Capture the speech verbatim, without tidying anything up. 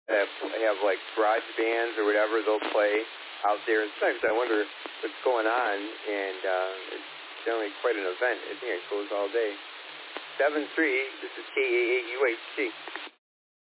that have like garage bands or whatever, they'll play out there. And sometimes I wonder what's going on, and uh, it's generally quite an event. I think it goes all day. seven three, this is K A A U H C.